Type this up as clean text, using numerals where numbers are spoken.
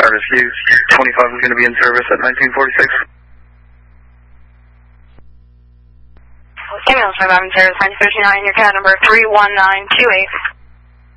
RSU 25 is going to be in service at 1946. Ambulance 25 in service, 1959, your cat number 31928.